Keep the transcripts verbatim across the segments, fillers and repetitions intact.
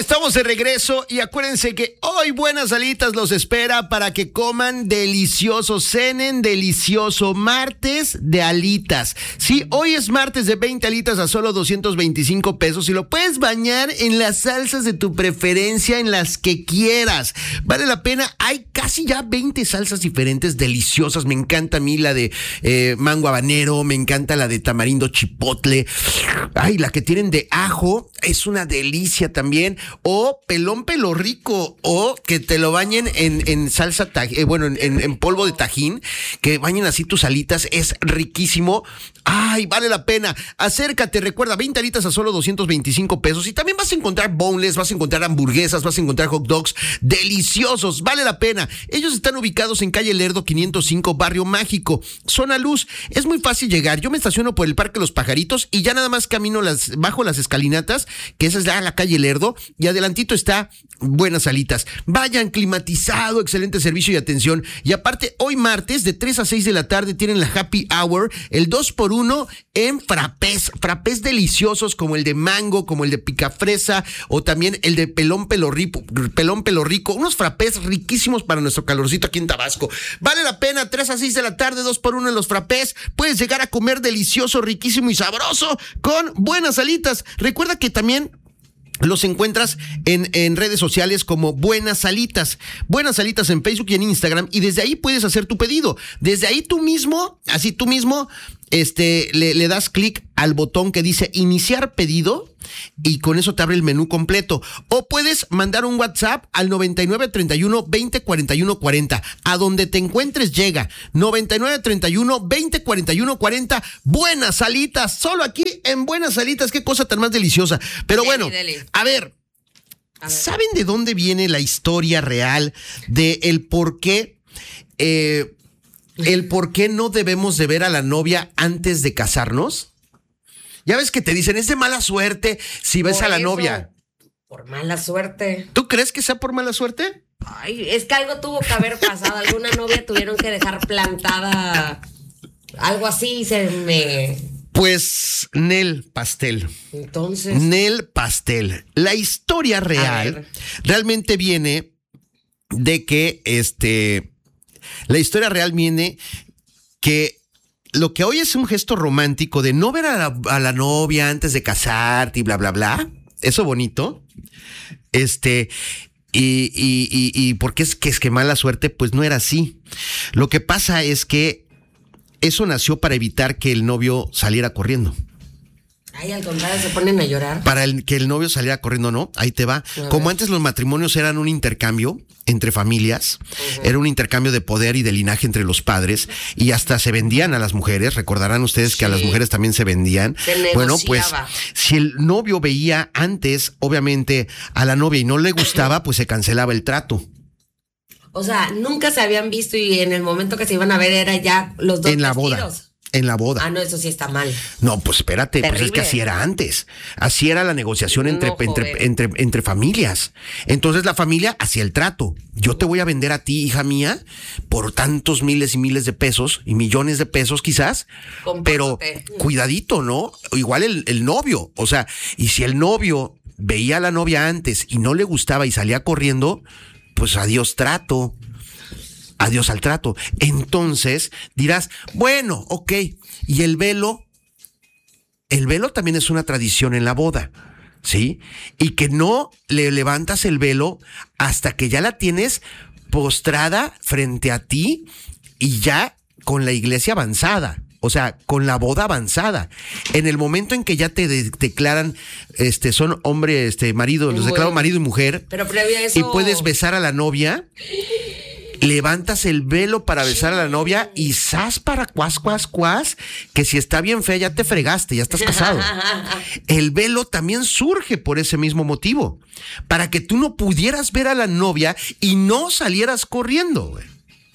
Estamos de regreso y acuérdense que hoy Buenas Alitas los espera para que coman delicioso, cenen delicioso, martes de alitas. Sí, hoy es martes de veinte alitas a solo doscientos veinticinco pesos y lo puedes bañar en las salsas de tu preferencia, en las que quieras. Vale la pena, hay casi ya veinte salsas diferentes deliciosas. Me encanta a mí la de eh, mango habanero, me encanta la de tamarindo chipotle. Ay, la que tienen de ajo es una delicia también. O pelón pelo rico, o que te lo bañen en, en salsa, taj- eh, bueno, en, en, en polvo de tajín, que bañen así tus alitas, es riquísimo. Ay, vale la pena. Acércate, recuerda, veinte alitas a solo doscientos veinticinco pesos y también vas a encontrar boneless, vas a encontrar hamburguesas, vas a encontrar hot dogs deliciosos, vale la pena. Ellos están ubicados en calle Lerdo quinientos cinco, Barrio Mágico, Zona Luz. Es muy fácil llegar. Yo me estaciono por el Parque Los Pajaritos y ya nada más camino las, bajo las escalinatas, que esa es ya la calle Lerdo, y adelantito está Buenas Alitas. Vayan, climatizado, excelente servicio y atención. Y aparte, hoy martes, de tres a seis de la tarde, tienen la Happy Hour, el dos por uno en frappés. Frappés deliciosos como el de mango, como el de picafresa, o también el de pelón pelo rico, pelón pelo rico. Unos frappés riquísimos para nuestro calorcito aquí en Tabasco. Vale la pena, tres a seis de la tarde, dos por uno en los frappés. Puedes llegar a comer delicioso, riquísimo y sabroso con Buenas Alitas. Recuerda que también los encuentras en, en redes sociales como Buenas Alitas. Buenas Alitas en Facebook y en Instagram. Y desde ahí puedes hacer tu pedido. Desde ahí tú mismo, así tú mismo, este, le, le das clic al botón que dice iniciar pedido y con eso te abre el menú completo. O puedes mandar un WhatsApp al noventa y nueve treinta y uno veinte cuarenta y uno cuarenta. A donde te encuentres llega. noventa y nueve treinta y uno veinte cuarenta y uno cuarenta. Buenas Alitas. Solo aquí en Buenas Alitas. Qué cosa tan más deliciosa. Pero Deli, bueno, deli. a ver. A ver. ¿Saben de dónde viene la historia real de el por qué, eh, el por qué no debemos de ver a la novia antes de casarnos? Ya ves que te dicen, es de mala suerte si ves Por a la eso, novia. Por mala suerte. ¿Tú crees que sea por mala suerte? Ay, es que algo tuvo que haber pasado. Alguna novia tuvieron que dejar plantada. Algo así se me... Pues, Nel Pastel. Entonces... Nel Pastel. La historia real realmente viene de que, este... La historia real viene que... Lo que hoy es un gesto romántico de no ver a la, a la novia antes de casarte y bla, bla, bla. Eso bonito. Este, y, y, y, y ¿por qué es que es que mala suerte? Pues no era así. Lo que pasa es que eso nació para evitar que el novio saliera corriendo. Ay, al contrario, se ponen a llorar. Para el, que el novio saliera corriendo, ¿no? Ahí te va. Como antes los matrimonios eran un intercambio entre familias, uh-huh. Era un intercambio de poder y de linaje entre los padres, y hasta se vendían a las mujeres. Recordarán ustedes sí. que a las mujeres también se vendían. Se negociaba. Bueno, pues si el novio veía antes, obviamente, a la novia y no le gustaba, pues se cancelaba el trato. O sea, nunca se habían visto y en el momento que se iban a ver era ya los dos en la vestidos. boda. En la boda. Ah, no, eso sí está mal. No, pues espérate, Terrible. pues es que así era antes. Así era la negociación entre, No, entre, entre, entre familias. Entonces la familia hacía el trato. Yo te voy a vender a ti, hija mía, por tantos miles y miles de pesos y millones de pesos quizás. Compórtate. Pero cuidadito, ¿no? Igual el, el novio. O sea, y si el novio veía a la novia antes y no le gustaba y salía corriendo, pues adiós trato. Adiós al trato. Entonces dirás, bueno, ok, y el velo, el velo también es una tradición en la boda, ¿sí? Y que no le levantas el velo hasta que ya la tienes postrada frente a ti y ya con la iglesia avanzada. O sea, con la boda avanzada. En el momento en que ya te de- declaran, este, son hombre, este, marido, los declaro marido y mujer. Pero previo a eso... Y puedes besar a la novia. Levantas el velo para besar a la novia y zas para cuas, cuas, cuas, que si está bien fea ya te fregaste, ya estás casado. El velo también surge por ese mismo motivo, para que tú no pudieras ver a la novia y no salieras corriendo, güey.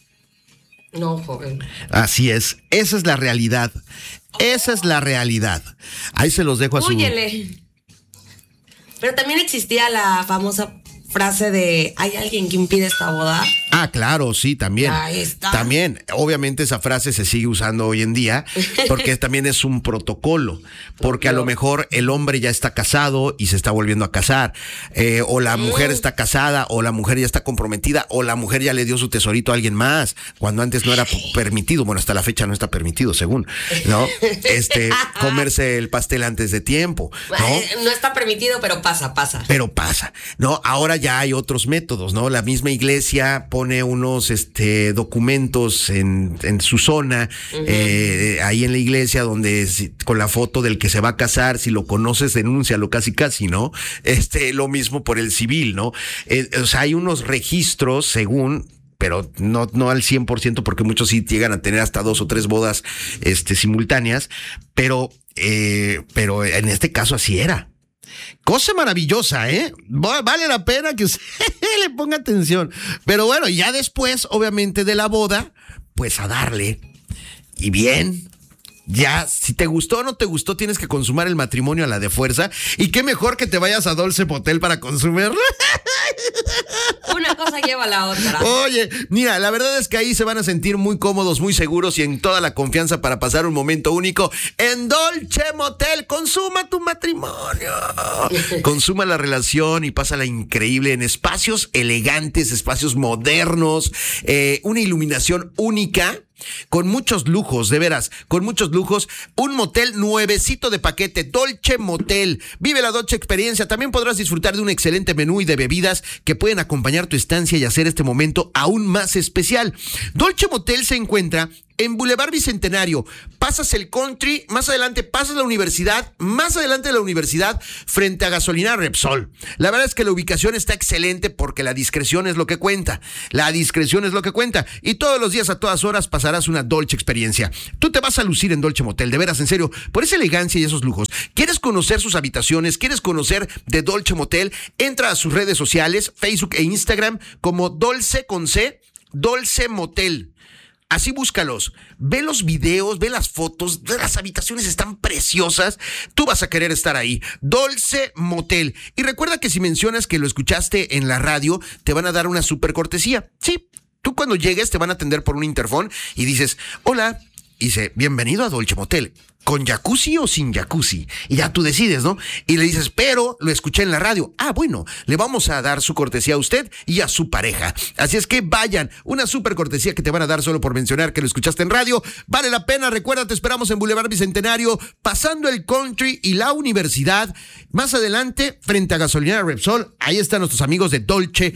No, joven. Así es, esa es la realidad, esa es la realidad. Ahí se los dejo a su... Húyele. Pero también existía la famosa frase de ¿hay alguien que impide esta boda? Ah, claro, sí, también. Ahí está. También, obviamente esa frase se sigue usando hoy en día porque también es un protocolo, porque a lo mejor el hombre ya está casado y se está volviendo a casar, eh, o la mujer está casada, o la mujer ya está comprometida, o la mujer ya le dio su tesorito a alguien más, cuando antes no era permitido, bueno, hasta la fecha no está permitido, según, ¿no? Este, comerse el pastel antes de tiempo, ¿no? No está permitido, pero pasa, pasa. Pero pasa, ¿no? Ahora ya hay otros métodos, ¿no? La misma iglesia pone unos este, documentos en, en su zona, uh-huh. eh, ahí en la iglesia, donde si, con la foto del que se va a casar, si lo conoces, denúncialo casi casi, ¿no? Este, lo mismo por el civil, ¿no? Eh, o sea, hay unos registros según, pero no, no al cien por ciento, porque muchos sí llegan a tener hasta dos o tres bodas este, simultáneas, pero, eh, pero en este caso así era. Cosa maravillosa, ¿eh? Vale la pena que usted le ponga atención. Pero bueno, ya después, obviamente, de la boda, pues a darle. Y bien, ya, si te gustó o no te gustó, tienes que consumar el matrimonio a la de fuerza. Y qué mejor que te vayas a Dolce Motel para consumirlo. Una cosa lleva a la otra. Oye, mira, la verdad es que ahí se van a sentir muy cómodos, muy seguros y en toda la confianza para pasar un momento único en Dolce Motel. Consuma tu matrimonio. Consuma la relación y pásala increíble en espacios elegantes, espacios modernos, eh, una iluminación única. Con muchos lujos, de veras, con muchos lujos. Un motel nuevecito de paquete, Dolce Motel. Vive la Dolce experiencia. También podrás disfrutar de un excelente menú y de bebidas que pueden acompañar tu estancia y hacer este momento aún más especial. Dolce Motel se encuentra en Boulevard Bicentenario. Pasas el country, más adelante pasas la universidad, más adelante de la universidad, frente a Gasolina Repsol. La verdad es que la ubicación está excelente porque la discreción es lo que cuenta. La discreción es lo que cuenta. Y todos los días, a todas horas, pasarás una Dolce experiencia. Tú te vas a lucir en Dolce Motel, de veras, en serio, por esa elegancia y esos lujos. ¿Quieres conocer sus habitaciones? ¿Quieres conocer de Dolce Motel? Entra a sus redes sociales, Facebook e Instagram, como Dolce con C, Dolce Motel. Así búscalos, ve los videos, ve las fotos, las habitaciones están preciosas, tú vas a querer estar ahí. Dolce Motel. Y recuerda que si mencionas que lo escuchaste en la radio, te van a dar una super cortesía. Sí, tú cuando llegues te van a atender por un interfón y dices, hola, y dice, bienvenido a Dolce Motel. ¿Con jacuzzi o sin jacuzzi? Y ya tú decides, ¿no? Y le dices, pero lo escuché en la radio. Ah, bueno, le vamos a dar su cortesía a usted y a su pareja. Así es que vayan, una súper cortesía que te van a dar solo por mencionar que lo escuchaste en radio. Vale la pena, recuerda, te esperamos en Boulevard Bicentenario, pasando el country y la universidad. Más adelante, frente a Gasolina Repsol, ahí están nuestros amigos de Dolce,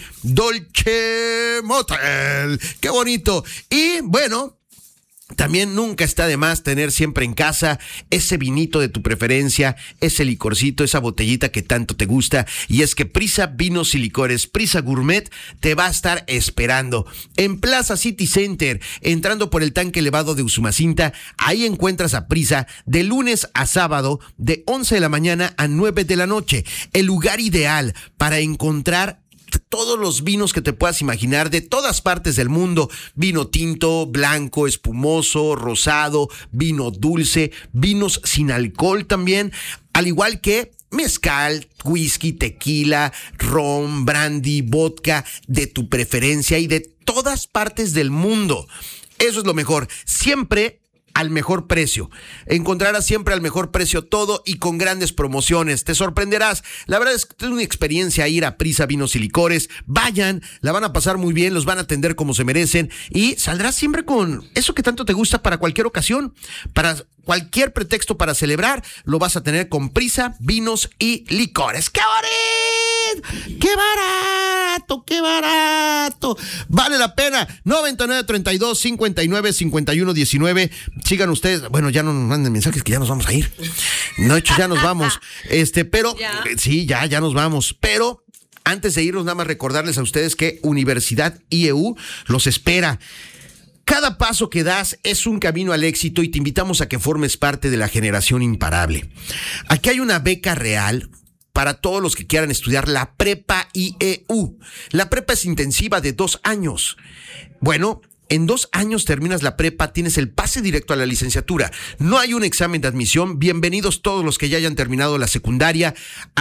Dolce Motel. ¡Qué bonito! Y bueno, también nunca está de más tener siempre en casa ese vinito de tu preferencia, ese licorcito, esa botellita que tanto te gusta. Y es que Prisa Vinos y Licores, Prisa Gourmet, te va a estar esperando en Plaza City Center, entrando por el tanque elevado de Usumacinta. Ahí encuentras a Prisa de lunes a sábado, de once de la mañana a nueve de la noche. El lugar ideal para encontrar todos los vinos que te puedas imaginar de todas partes del mundo. Vino tinto, blanco, espumoso, rosado, vino dulce, vinos sin alcohol también, al igual que mezcal, whisky, tequila, ron, brandy, vodka, de tu preferencia y de todas partes del mundo. Eso es lo mejor. Siempre al mejor precio. Encontrarás siempre al mejor precio todo y con grandes promociones. Te sorprenderás. La verdad es que es una experiencia ir a Prisa Vinos y Licores. Vayan, la van a pasar muy bien, los van a atender como se merecen y saldrás siempre con eso que tanto te gusta para cualquier ocasión, para cualquier pretexto para celebrar. Lo vas a tener con Prisa Vinos y Licores. ¡Qué bonito! ¡Qué barato! ¡Qué barato! Vale la pena. noventa y nueve, treinta y dos, cincuenta y nueve, cincuenta y uno, diecinueve. Sigan ustedes. Bueno, ya no nos manden mensajes que ya nos vamos a ir. No, hecho, ya nos vamos. Este, pero ¿Ya? sí, ya, ya nos vamos. Pero antes de irnos, nada más recordarles a ustedes que Universidad I E U los espera. Cada paso que das es un camino al éxito y te invitamos a que formes parte de la generación imparable. Aquí hay una beca real para todos los que quieran estudiar la prepa I E U. La prepa es intensiva de dos años. Bueno, en dos años terminas la prepa, tienes el pase directo a la licenciatura. No hay un examen de admisión. Bienvenidos todos los que ya hayan terminado la secundaria a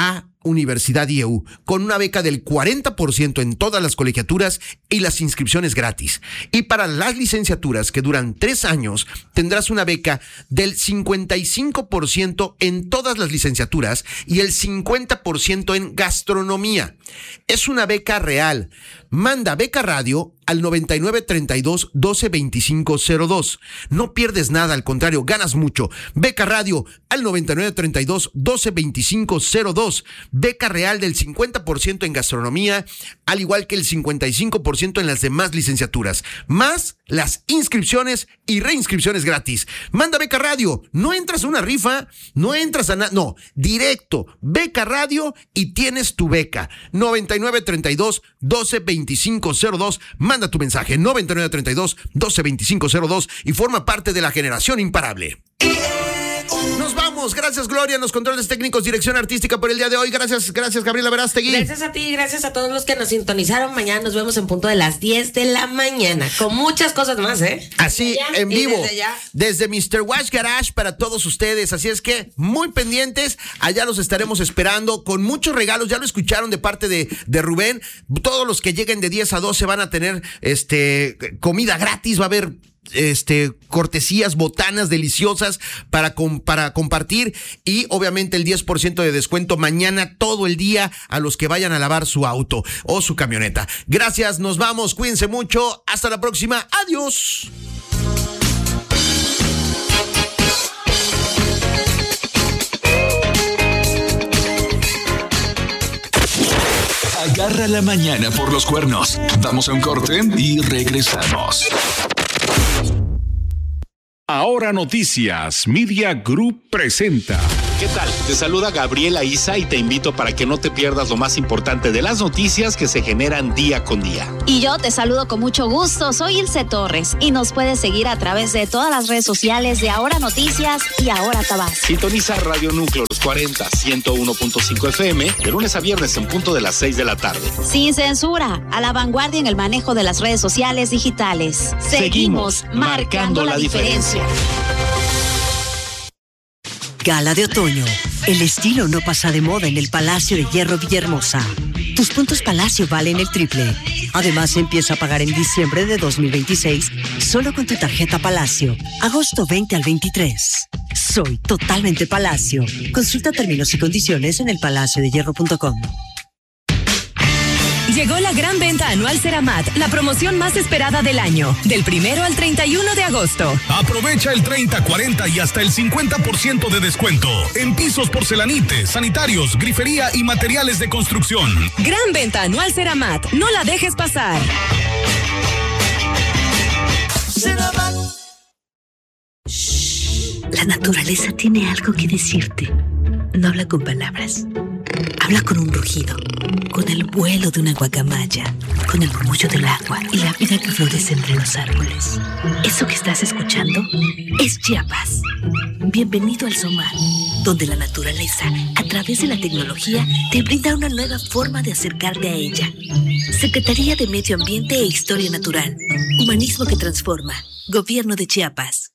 Universidad I E U, con una beca del cuarenta por ciento en todas las colegiaturas y las inscripciones gratis. Y para las licenciaturas que duran tres años, tendrás una beca del cincuenta y cinco por ciento en todas las licenciaturas y el cincuenta por ciento en gastronomía. Es una beca real. Manda Beca Radio al noventa y nueve, treinta y dos, doce, veinticinco, cero dos. No pierdes nada, al contrario, ganas mucho. Beca Radio al noventa y nueve, treinta y dos, doce, veinticinco, cero dos. Beca real del cincuenta por ciento en gastronomía, al igual que el cincuenta y cinco por ciento en las demás licenciaturas, más las inscripciones y reinscripciones gratis. Manda Beca Radio, no entras a una rifa, no entras a nada, no, directo, Beca Radio y tienes tu beca. noventa y nueve, treinta y dos, doce, veinticinco, cero dos. Manda tu mensaje noventa y nueve, treinta y dos, doce, veinticinco, cero dos y forma parte de la generación imparable. Nos vamos, gracias Gloria en los controles técnicos, dirección artística por el día de hoy. Gracias, gracias Gabriela Verástegui. Gracias a ti, gracias a todos los que nos sintonizaron. Mañana nos vemos en punto de las diez de la mañana con muchas cosas más, ¿eh? Así, en vivo, desde, ya. desde mister Wash Garage para todos ustedes. Así es que muy pendientes, allá los estaremos esperando con muchos regalos. Ya lo escucharon de parte de, de Rubén. Todos los que lleguen de diez a doce van a tener este comida gratis, va a haber este cortesías, botanas deliciosas para, com, para compartir y obviamente el diez por ciento de descuento mañana todo el día a los que vayan a lavar su auto o su camioneta. Gracias, nos vamos, cuídense mucho, hasta la próxima, adiós. Agarra la mañana por los cuernos. Vamos a un corte y regresamos. Ahora Noticias Media Group presenta. ¿Qué tal? Te saluda Gabriela Isa y te invito para que no te pierdas lo más importante de las noticias que se generan día con día. Y yo te saludo con mucho gusto, soy Ilse Torres y nos puedes seguir a través de todas las redes sociales de Ahora Noticias y Ahora Tabasco. Sintoniza Radio Núcleo Los cuarenta, ciento uno punto cinco F M de lunes a viernes en punto de las seis de la tarde. Sin censura, a la vanguardia en el manejo de las redes sociales digitales. Seguimos, Seguimos marcando, marcando la, la diferencia. diferencia. Gala de otoño. El estilo no pasa de moda en el Palacio de Hierro Villahermosa. Tus puntos Palacio valen el triple. Además, empieza a pagar en diciembre de dos mil veintiséis solo con tu tarjeta Palacio. Agosto veinte al veintitrés. Soy totalmente Palacio. Consulta términos y condiciones en el palacio de hierro punto com. Llegó la gran venta anual Ceramat, la promoción más esperada del año, del primero al treinta y uno de agosto. Aprovecha el treinta, cuarenta y hasta el cincuenta por ciento de descuento en pisos porcelanites, sanitarios, grifería y materiales de construcción. Gran venta anual Ceramat, no la dejes pasar. Ceramat. Shh, la naturaleza tiene algo que decirte. No habla con palabras. Habla con un rugido, con el vuelo de una guacamaya, con el murmullo del agua y la vida que florece entre los árboles. Eso que estás escuchando es Chiapas. Bienvenido al SOMAR, donde la naturaleza, a través de la tecnología, te brinda una nueva forma de acercarte a ella. Secretaría de Medio Ambiente e Historia Natural. Humanismo que transforma. Gobierno de Chiapas.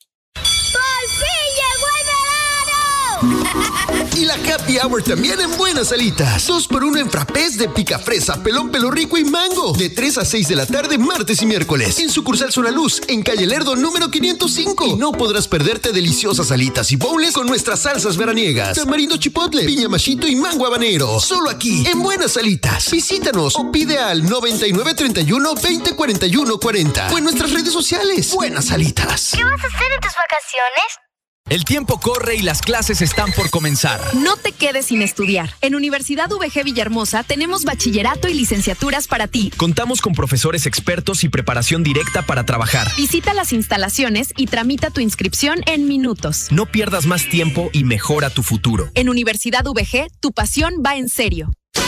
Y la Happy Hour también en Buenas Alitas. Dos por uno en frappés de pica fresa, pelón pelo rico y mango. De tres a seis de la tarde, martes y miércoles. En sucursal Zona Luz, en calle Lerdo número quinientos cinco. Y no podrás perderte deliciosas alitas y bowls con nuestras salsas veraniegas. Tamarindo chipotle, piña machito y mango habanero. Solo aquí, en Buenas Alitas. Visítanos o pide al noventa y nueve, treinta y uno, veinte, cuarenta y uno, cuarenta. O en nuestras redes sociales. Buenas Alitas. ¿Qué vas a hacer en tus vacaciones? El tiempo corre y las clases están por comenzar. No te quedes sin estudiar. En Universidad V G Villahermosa tenemos bachillerato y licenciaturas para ti. Contamos con profesores expertos y preparación directa para trabajar. Visita las instalaciones y tramita tu inscripción en minutos. No pierdas más tiempo y mejora tu futuro. En Universidad V G, tu pasión va en serio.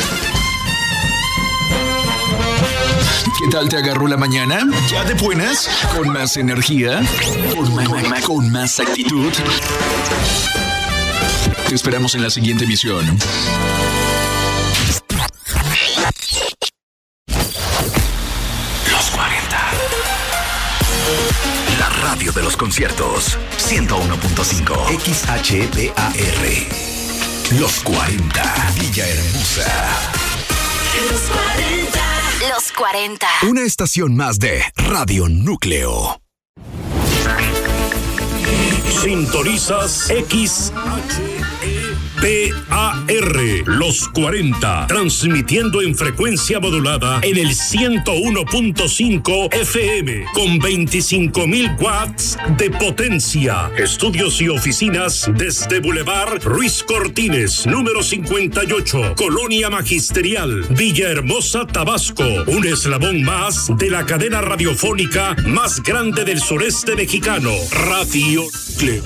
¿Qué tal te agarró la mañana? ¿Ya de buenas? ¿Con más energía? ¿Con más, con más actitud? Te esperamos en la siguiente emisión. Los cuarenta. La radio de los conciertos. ciento uno punto cinco. X H B A R. Los cuarenta. Villahermosa. cuarenta. Una estación más de Radio Núcleo. Sintonizas X H E P A R, los cuarenta, transmitiendo en frecuencia modulada en el ciento uno punto cinco F M, con veinticinco mil watts de potencia. Estudios y oficinas desde Boulevard Ruiz Cortines, número cincuenta y ocho, Colonia Magisterial, Villahermosa, Tabasco. Un eslabón más de la cadena radiofónica más grande del sureste mexicano, Radio Núcleo.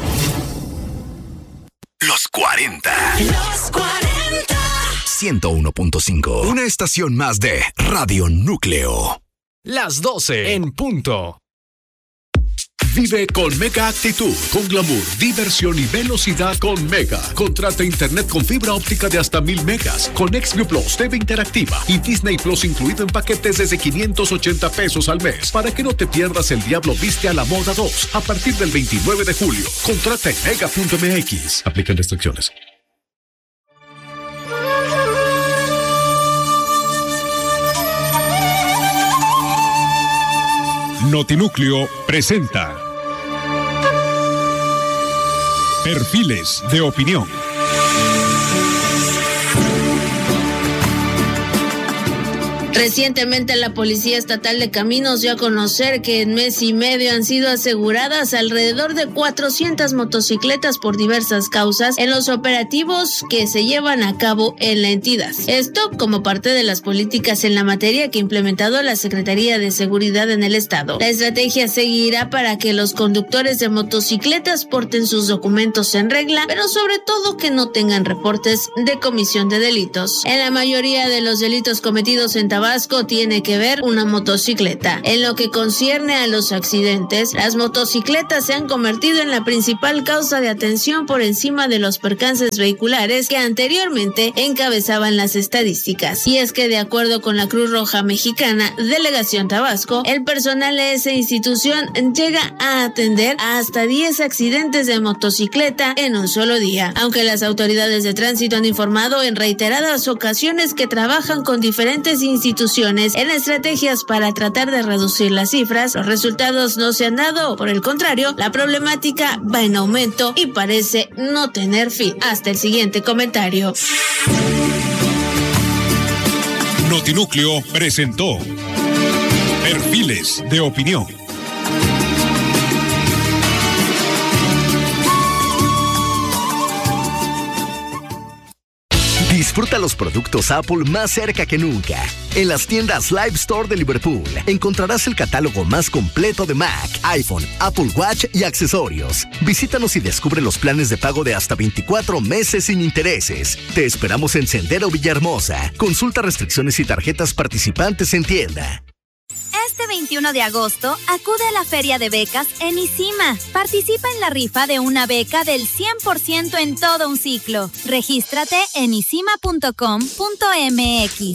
Los cuarenta. Los cuarenta. ciento uno punto cinco. Una estación más de Radio Núcleo. Las doce en punto. Vive con Mega Actitud, con glamour, diversión y velocidad con Mega. Contrata internet con fibra óptica de hasta mil megas, con Xview Plus, T V interactiva y Disney Plus incluido en paquetes desde quinientos ochenta pesos al mes. Para que no te pierdas El Diablo Viste a la Moda dos a partir del veintinueve de julio. Contrata en mega punto m x. Aplican restricciones. Notinúcleo presenta Perfiles de Opinión. Recientemente la Policía Estatal de Caminos dio a conocer que en mes y medio han sido aseguradas alrededor de cuatrocientas motocicletas por diversas causas en los operativos que se llevan a cabo en la entidad. Esto como parte de las políticas en la materia que ha implementado la Secretaría de Seguridad en el Estado. La estrategia seguirá para que los conductores de motocicletas porten sus documentos en regla, pero sobre todo que no tengan reportes de comisión de delitos. En la mayoría de los delitos cometidos en Tabasco tiene que ver una motocicleta. En lo que concierne a los accidentes, las motocicletas se han convertido en la principal causa de atención por encima de los percances vehiculares que anteriormente encabezaban las estadísticas. Y es que de acuerdo con la Cruz Roja Mexicana, Delegación Tabasco, el personal de esa institución llega a atender a hasta diez accidentes de motocicleta en un solo día. Aunque las autoridades de tránsito han informado en reiteradas ocasiones que trabajan con diferentes instituciones en estrategias para tratar de reducir las cifras, los resultados no se han dado. Por el contrario, la problemática va en aumento y parece no tener fin. Hasta el siguiente comentario. Notinúcleo presentó Perfiles de Opinión. Disfruta los productos Apple más cerca que nunca. En las tiendas Live Store de Liverpool encontrarás el catálogo más completo de Mac, iPhone, Apple Watch y accesorios. Visítanos y descubre los planes de pago de hasta veinticuatro meses sin intereses. Te esperamos en Sendero Villahermosa. Consulta restricciones y tarjetas participantes en tienda. Este veintiuno de agosto, acude a la Feria de Becas en ICIMA. Participa en la rifa de una beca del cien por ciento en todo un ciclo. Regístrate en i c i m a punto com punto m x.